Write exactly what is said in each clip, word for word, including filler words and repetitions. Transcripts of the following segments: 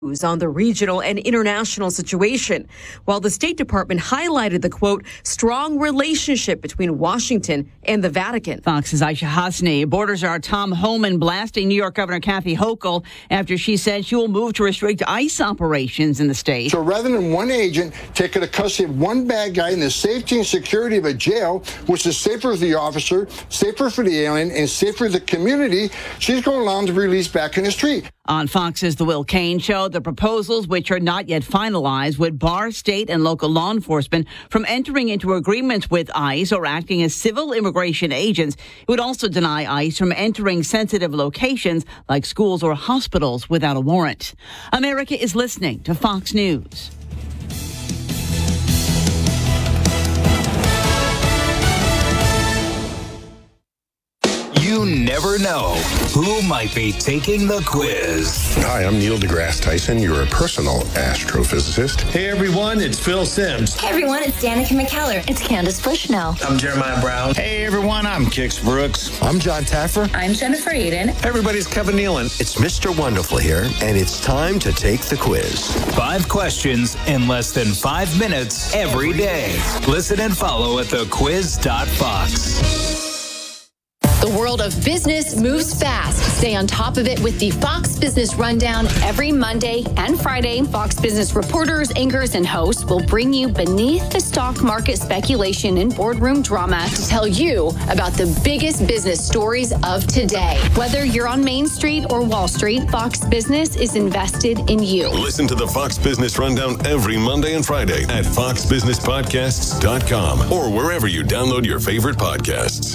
on the regional and international situation, while the State Department highlighted the, quote, strong relationship between Washington and the Vatican. Fox's Aisha Hasni. Borders are Tom Homan blasting New York Governor Kathy Hochul after she said she will move to restrict ICE operations in the state. So rather than one agent taking the custody of one bad guy in the safety and security of a jail, which is safer for the officer, safer for the alien, and safer for the community, she's going to allow him to be released back in the street. On Fox's The Will Cain Show, the proposals, which are not yet finalized, would bar state and local law enforcement from entering into agreements with ICE or acting as civil immigration agents. It would also deny ICE from entering sensitive locations like schools or hospitals without a warrant. America is listening to Fox News. You never know who might be taking the quiz. Hi, I'm Neil deGrasse Tyson. You're a personal astrophysicist. Hey, everyone, it's Phil Simms. Hey, everyone, it's Danica McKellar. It's Candace Bushnell. I'm Jeremiah Brown. Hey, everyone, I'm Kix Brooks. I'm John Taffer. I'm Jennifer Aiden. Hey, everybody's Kevin Nealon. It's Mister Wonderful here, and it's time to take the quiz. Five questions in less than five minutes every day. Listen and follow at the quiz dot fox. The world of business moves fast. Stay on top of it with the Fox Business Rundown every Monday and Friday. Fox Business reporters, anchors, and hosts will bring you beneath the stock market speculation and boardroom drama to tell you about the biggest business stories of today. Whether you're on Main Street or Wall Street, Fox Business is invested in you. Listen to the Fox Business Rundown every Monday and Friday at fox business podcasts dot com or wherever you download your favorite podcasts.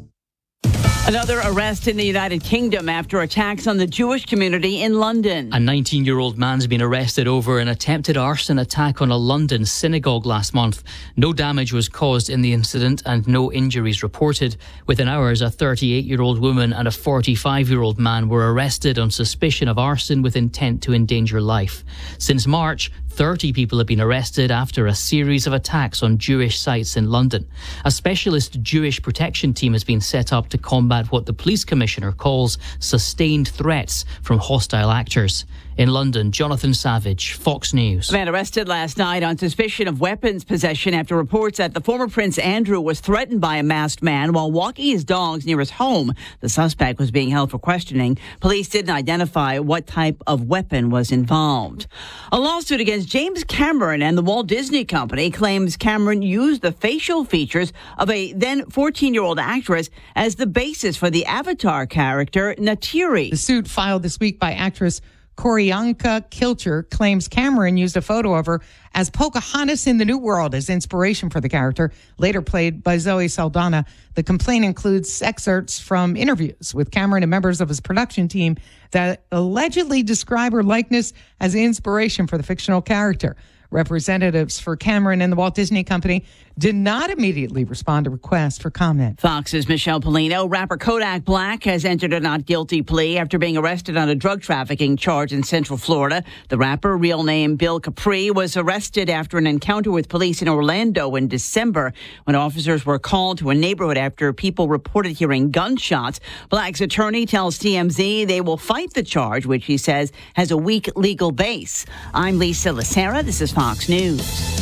Another arrest in the United Kingdom after attacks on the Jewish community in London. A nineteen-year-old man's been arrested over an attempted arson attack on a London synagogue last month. No damage was caused in the incident and no injuries reported. Within hours, a thirty-eight-year-old woman and a forty-five-year-old man were arrested on suspicion of arson with intent to endanger life. Since March, thirty people have been arrested after a series of attacks on Jewish sites in London. A specialist Jewish protection team has been set up to combat what the police commissioner calls sustained threats from hostile actors. In London, Jonathan Savage, Fox News. A man arrested last night on suspicion of weapons possession after reports that the former Prince Andrew was threatened by a masked man while walking his dogs near his home. The suspect was being held for questioning. Police didn't identify what type of weapon was involved. A lawsuit against James Cameron and the Walt Disney Company claims Cameron used the facial features of a then fourteen-year-old actress as the basis for the Avatar character Neytiri. The suit filed this week by actress Q'orianka Kilcher claims Cameron used a photo of her as Pocahontas in the New World as inspiration for the character, later played by Zoe Saldana. The complaint includes excerpts from interviews with Cameron and members of his production team that allegedly describe her likeness as inspiration for the fictional character. Representatives for Cameron and the Walt Disney Company did not immediately respond to requests for comment. Fox's Michelle Polino. Rapper Kodak Black has entered a not guilty plea after being arrested on a drug trafficking charge in Central Florida. The rapper, real name Bill Capri, was arrested after an encounter with police in Orlando in December when officers were called to a neighborhood after people reported hearing gunshots. Black's attorney tells T M Z they will fight the charge, which he says has a weak legal base. I'm Lisa Lacera. This is Fox News.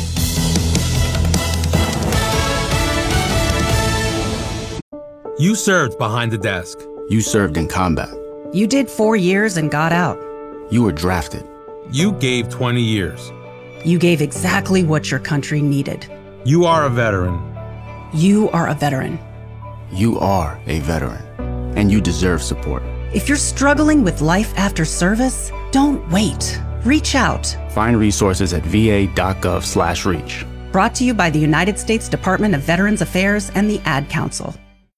You served behind the desk. You served in combat. You did four years and got out. You were drafted. You gave twenty years. You gave exactly what your country needed. You are a veteran. You are a veteran. You are a veteran. And you deserve support. If you're struggling with life after service, don't wait. Reach out. Find resources at va.gov slash reach. Brought to you by the United States Department of Veterans Affairs and the Ad Council.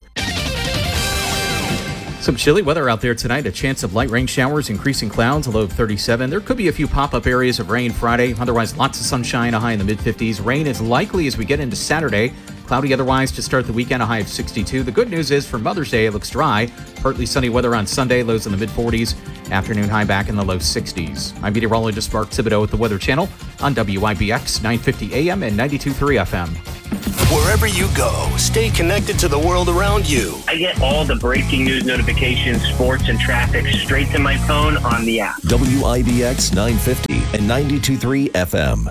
Some chilly weather out there tonight. A chance of light rain showers, increasing clouds, a low of thirty-seven. There could be a few pop-up areas of rain Friday. Otherwise, lots of sunshine, a high in the mid-fifties. Rain is likely as we get into Saturday. Cloudy otherwise to start the weekend, a high of sixty-two. The good news is for Mother's Day, it looks dry. Partly sunny weather on Sunday, lows in the mid-forties. Afternoon high back in the low sixties. I'm meteorologist Mark Thibodeau with the Weather Channel on W I B X nine fifty A M and ninety-two point three F M. Wherever you go, stay connected to the world around you. I get all the breaking news notifications, sports, and traffic straight to my phone on the app. W I B X nine fifty and ninety-two point three F M.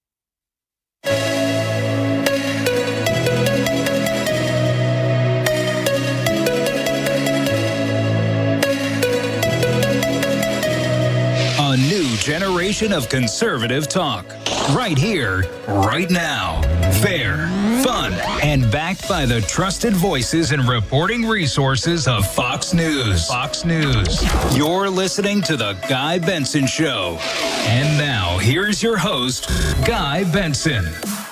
A new generation of conservative talk. Right here, right now. Fair, fun, and backed by the trusted voices and reporting resources of Fox News. Fox News. You're listening to The Guy Benson Show. And now, here's your host, Guy Benson.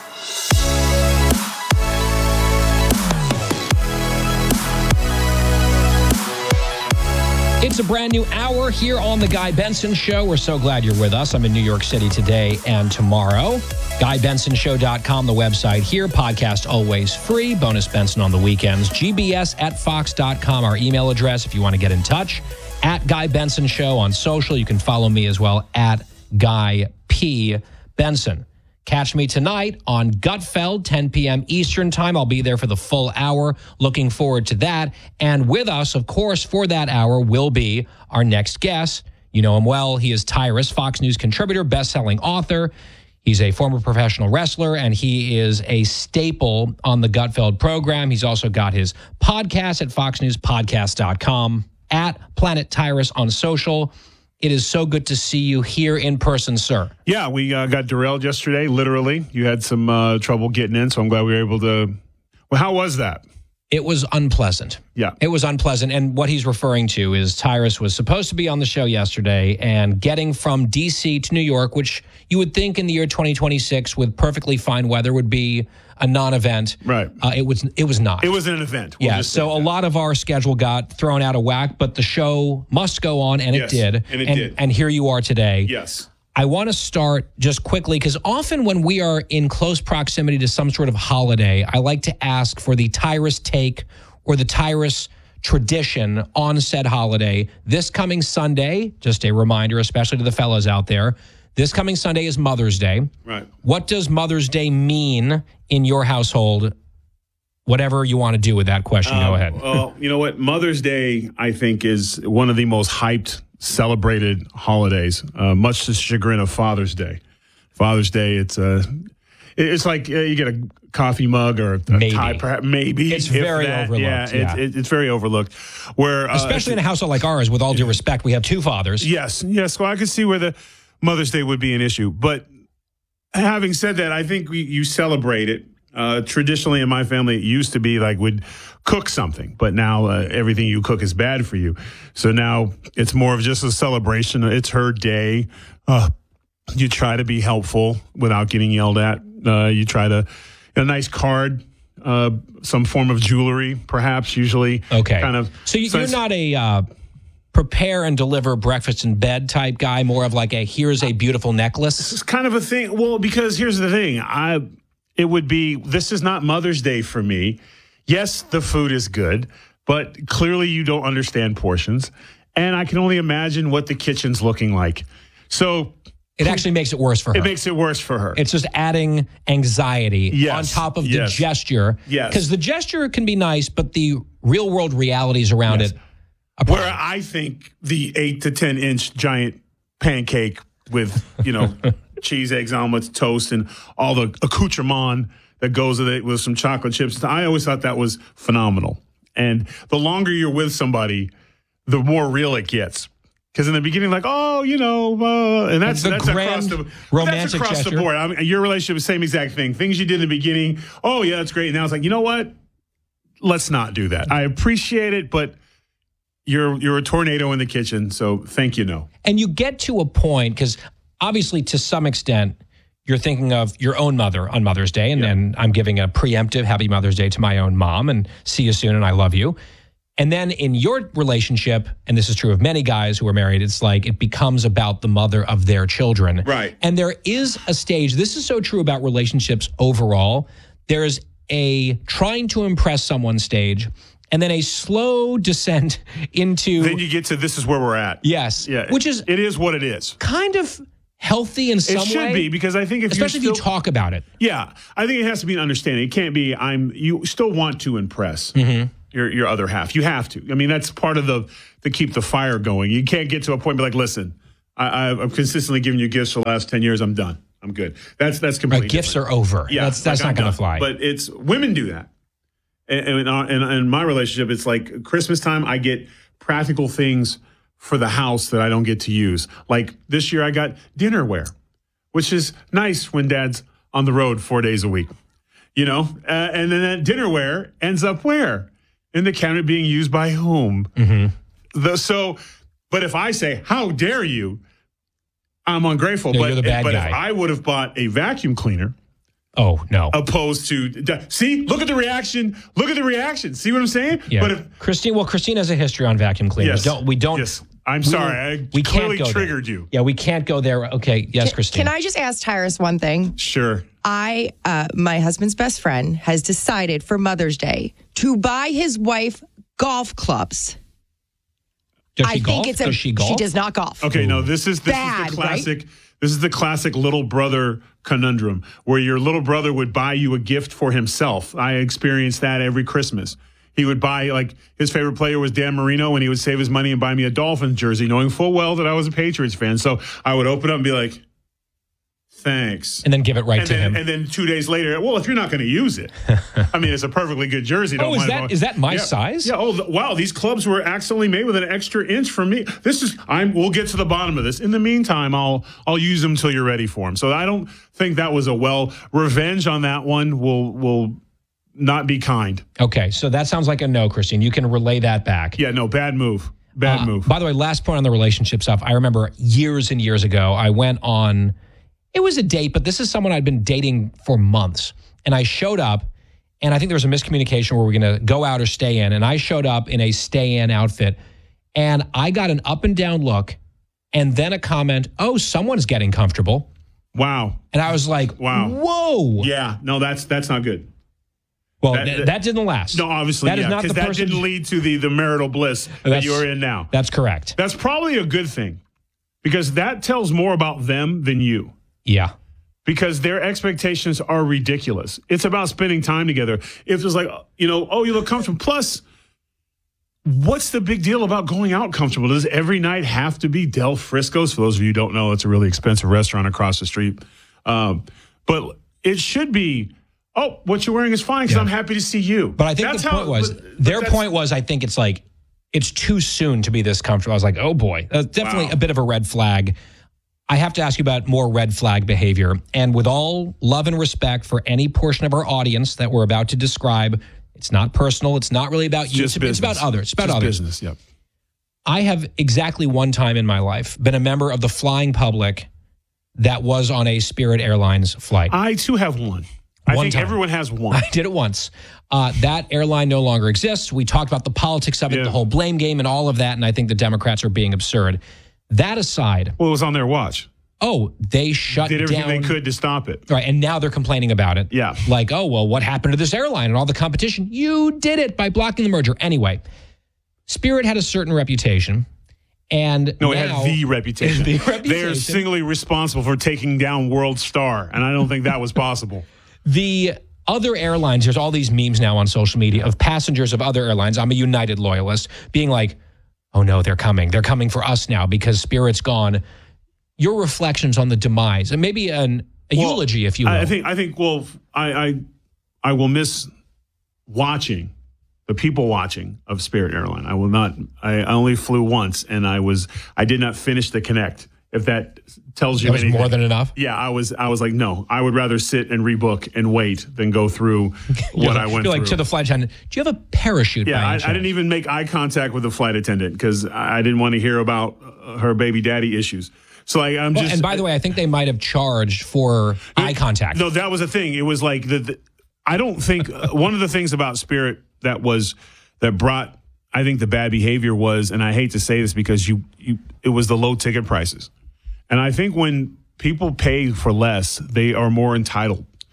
It's a brand new hour here on The Guy Benson Show. We're so glad you're with us. I'm in New York City today and tomorrow. guy benson show dot com, the website here. Podcast always free. Bonus Benson on the weekends. G B S at fox dot com, our email address if you want to get in touch. At Guy Benson Show on social. You can follow me as well at Guy P. Benson. Catch me tonight on Gutfeld, ten p.m. Eastern Time. I'll be there for the full hour. Looking forward to that. And with us, of course, for that hour will be our next guest. You know him well. He is Tyrus, Fox News contributor, best-selling author. He's a former professional wrestler, and he is a staple on the Gutfeld program. He's also got his podcast at fox news podcast dot com, at Planet Tyrus on social. It is so good to see you here in person, sir. Yeah, we uh, got derailed yesterday, literally. You had some uh, trouble getting in, so I'm glad we were able to. Well, how was that? It was unpleasant. Yeah. It was unpleasant. And what he's referring to is Tyrus was supposed to be on the show yesterday, and getting from D C to New York, which you would think in the year twenty twenty-six with perfectly fine weather would be a non-event. Right. Uh, it was It was not. It was an event. We'll yeah, so a lot of our schedule got thrown out of whack, but the show must go on, and yes, it did. And it and, did. And here you are today. Yes. I want to start just quickly, because often when we are in close proximity to some sort of holiday, I like to ask for the Tyrus take or the Tyrus tradition on said holiday. This coming Sunday, just a reminder, especially to the fellas out there, this coming Sunday is Mother's Day. Right. What does Mother's Day mean in your household? Whatever you want to do with that question, um, go ahead. Well, you know what? Mother's Day, I think, is one of the most hyped, celebrated holidays, uh, much to the chagrin of Father's Day. Father's Day, it's uh, it's like uh, you get a coffee mug or a maybe. tie, perhaps, maybe. It's very that. overlooked. Yeah, yeah. It, it, it's very overlooked. Where uh, Especially in a household like ours, with all due respect, we have two fathers. Yes, yes. Well, I can see where the Mother's Day would be an issue. But having said that, I think we, you celebrate it. Uh, traditionally in my family, it used to be like we'd cook something, but now uh, everything you cook is bad for you. So now it's more of just a celebration. It's her day. Uh, you try to be helpful without getting yelled at. Uh, you try to, a nice card, uh, some form of jewelry, perhaps, usually. Okay. Kind of. So you, so you're not a uh, prepare and deliver breakfast in bed type guy, more of like a here's a beautiful necklace? This is kind of a thing. Well, because here's the thing. I... It would be, this is not Mother's Day for me. Yes, the food is good, but clearly you don't understand portions. And I can only imagine what the kitchen's looking like. So it actually makes it worse for her. It makes it worse for her. It's just adding anxiety yes, on top of yes. the gesture. Yes. Because the gesture can be nice, but the real world realities around yes. it. Where I think the eight to ten inch giant pancake with, you know, cheese, eggs, omelets, toast, and all the accoutrement that goes with it with some chocolate chips. I always thought that was phenomenal. And the longer you're with somebody, the more real it gets. Because in the beginning, like, oh, you know, uh, and that's the that's across the romantic that's across gesture. the board. I mean, your relationship is the same exact thing. Things you did in the beginning, oh yeah, that's great. And now it's like, you know what? Let's not do that. I appreciate it, but you're you're a tornado in the kitchen, so thank you, no. And you get to a point, because obviously, to some extent, you're thinking of your own mother on Mother's Day, and yeah. then I'm giving a preemptive Happy Mother's Day to my own mom, and see you soon, and I love you. And then in your relationship, and this is true of many guys who are married, it's like it becomes about the mother of their children. Right. And there is a stage, this is so true about relationships overall, there's a trying to impress someone stage, and then a slow descent into... Then you get to this is where we're at. Yes. Yeah. Which is... It is what it is. Kind of healthy in some way? It should way? be, because I think if especially you if you talk about it. Yeah, I think it has to be an understanding. It can't be I'm. You still want to impress mm-hmm. your your other half. You have to. I mean, that's part of the to keep the fire going. You can't get to a point and be like, listen, I, I've consistently given you gifts for the last ten years. I'm done. I'm good. That's that's completely right, gifts different. are over. Yeah, that's that's like not going to fly. But it's women do that. And in, in, in my relationship, it's like Christmas time. I get practical things for the house that I don't get to use. Like this year, I got dinnerware, which is nice when Dad's on the road four days a week. You know, uh, and then that dinnerware ends up where? In the cabinet being used by whom? Mm-hmm. The, so, but if I say, "How dare you?" I'm ungrateful. No, but you're the bad but guy. if I would have bought a vacuum cleaner. Oh, no. Opposed to, see, look at the reaction. Look at the reaction. See what I'm saying? Yeah. But if Christine, well, Christine has a history on vacuum cleaners. Yes. Don't we don't? Yes. I'm we sorry. don't- I we clearly can't go triggered there. you. Yeah, we can't go there. Okay. Yes, Can, Christine. can I just ask Tyrus one thing? Sure. I, uh, my husband's best friend, has decided for Mother's Day to buy his wife golf clubs. Does she I golf? think it's a, Does she golf? She does not golf. Okay, no, this is this Bad, is the classic. right? This is the classic little brother conundrum where your little brother would buy you a gift for himself. I experienced that every Christmas. He would buy, like, his favorite player was Dan Marino, and he would save his money and buy me a Dolphins jersey, knowing full well that I was a Patriots fan. So I would open up and be like, thanks. And then give it right and to then, him. And then two days later, well, if you're not going to use it, I mean, it's a perfectly good jersey. Don't Oh, is mind that- if I- is that my yeah. size? Yeah. Oh, the, wow. These clubs were accidentally made with an extra inch from me. This is. I'm. We'll get to the bottom of this. In the meantime, I'll I'll use them until you're ready for them. So I don't think that was a well revenge on that one. Will will not be kind. Okay, so that sounds like a no, Christine. You can relay that back. Yeah. No. Bad move. Bad Uh, move. By the way, last point on the relationship stuff. I remember years and years ago, I went on, it was a date, but this is someone I'd been dating for months. And I showed up, and I think there was a miscommunication where we're going to go out or stay in. And I showed up in a stay in outfit, and I got an up and down look, and then a comment, oh, someone's getting comfortable. Wow. And I was like, wow. Whoa. Yeah. No. That's that's not good. Well, That- that, that- that didn't last. No, obviously, that is yeah, not the because that person. didn't lead to the the marital bliss that That's- you're in now. That's correct. That's probably a good thing, because that tells more about them than you. Yeah. Because their expectations are ridiculous. It's about spending time together. If it's like, you know, oh, you look comfortable. Plus, what's the big deal about going out comfortable? Does every night have to be Del Frisco's? For those of you who don't know, it's a really expensive restaurant across the street. Um, but it should be, oh, what you're wearing is fine because Yeah. I'm happy to see you. But I think That's the point how- was, but- but their that's- point was, I think it's like, it's too soon to be this comfortable. I was like, oh boy, that's definitely Wow. a bit of a red flag. I have to ask you about more red flag behavior. And with all love and respect for any portion of our audience that we're about to describe, it's not personal. It's not really about It's you. just It's, it's about business. others. It's about Just others. business, yep. I have exactly one time in my life been a member of the flying public that was on a Spirit Airlines flight. I too have one. I One think time. everyone has one. I did it once. Uh, that airline no longer exists. We talked about the politics of it, Yeah. the whole blame game and all of that, and I think the Democrats are being absurd. That aside, Well, it was on their watch. oh, they shut Did everything down. they could to stop it. Right, and now they're complaining about it. Yeah. Like, oh, well, what happened to this airline and all the competition? You did it by blocking the merger. Anyway, Spirit had a certain reputation. And No, it now- had the reputation. The They are reputation. singly responsible for taking down World Star, and I don't think that was possible. The other airlines, there's all these memes now on social media of passengers of other airlines. I'm a United loyalist, being like, oh no, they're coming. They're coming for us now because Spirit's gone. Your reflections on the demise, and maybe an, a Well, eulogy, if you will. I think. I think. Well, I, I, I will miss watching the people watching of Spirit Airline. I will not. I, I only flew once, and I was. I did not finish the connect. If that tells you That was anything. more than enough? Yeah, I was. I was like, no. I would rather sit and rebook and wait than go through You're what like- I went you're through. like to the flight attendant. Do you have a parachute? Yeah, by I, any I didn't chance? even make eye contact with the flight attendant because I didn't want to hear about uh, her baby daddy issues. So like, I'm Well, just. and by the way, I think they might have charged for eye contact. No, that was the thing. It was like the. the I don't think uh, one of the things about Spirit that was that brought I think the bad behavior was, and I hate to say this because you you it was the low ticket prices, and I think when people pay for less, they are more entitled.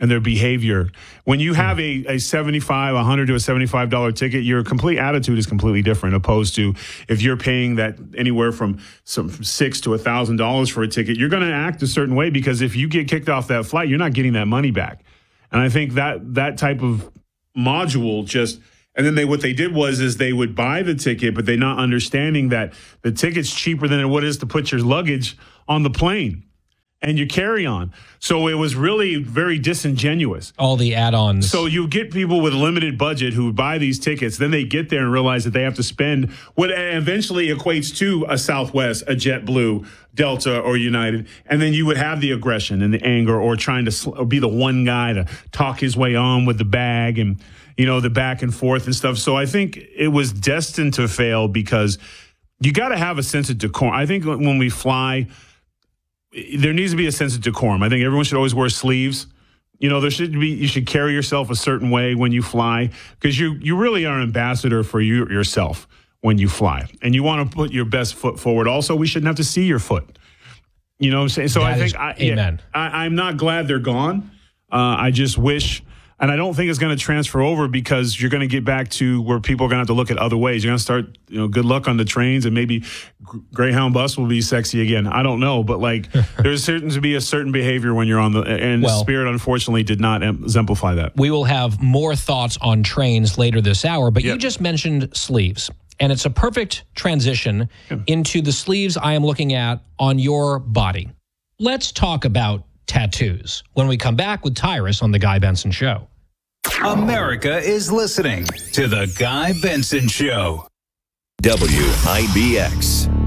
and their behavior. When you have a, a seventy-five, one hundred to a seventy-five dollars ticket, your complete attitude is completely different opposed to if you're paying that anywhere from some six to one thousand dollars for a ticket, you're going to act a certain way because if you get kicked off that flight, you're not getting that money back. And I think that that type of module just and then they what they did was is they would buy the ticket, but they're not understanding that the ticket's cheaper than what it is to put your luggage on the plane and your carry-on. So it was really very disingenuous. All the add-ons. So you get people with limited budget who buy these tickets, then they get there and realize that they have to spend what eventually equates to a Southwest, a JetBlue, Delta, or United. And then you would have the aggression and the anger or trying to sl- or be the one guy to talk his way on with the bag and, you know, the back and forth and stuff. So I think it was destined to fail because you got to have a sense of decorum. I think when we fly, there needs to be a sense of decorum. I think everyone should always wear sleeves. You know, there should be, you should carry yourself a certain way when you fly because you, you really are an ambassador for you yourself when you fly. And you want to put your best foot forward. Also, we shouldn't have to see your foot. You know what I'm saying? So that I think, is, I, amen. Yeah, I, I'm not glad they're gone. Uh, I just wish, and I don't think it's going to transfer over because you're going to get back to where people are going to have to look at other ways. You're going to start, you know, good luck on the trains and maybe Greyhound bus will be sexy again. I don't know, but like there's certain to be a certain behavior when you're on the, and well, Spirit unfortunately did not exemplify that. We will have more thoughts on trains later this hour, but yep. You just mentioned sleeves. And it's a perfect transition yeah. into the sleeves I am looking at on your body. Let's talk about tattoos when we come back with Tyrus on The Guy Benson Show. America is listening to The Guy Benson Show. W I B X.